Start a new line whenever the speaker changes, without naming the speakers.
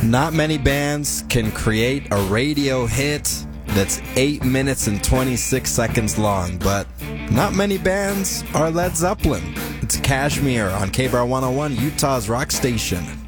Not many bands can create a radio hit that's 8 minutes and 26 seconds long, but not many bands are Led Zeppelin. It's Kashmir on KBAR 101, Utah's rock station.